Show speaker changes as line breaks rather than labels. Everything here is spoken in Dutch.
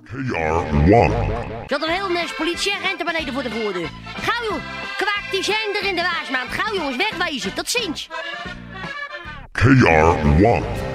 KR1.
Zat een heel nes politieagenten beneden voor de voordeur. Gauw joh, kwaak die zender in de waasmaand. Gauw jongens, wegwezen. Tot ziens.
KR1.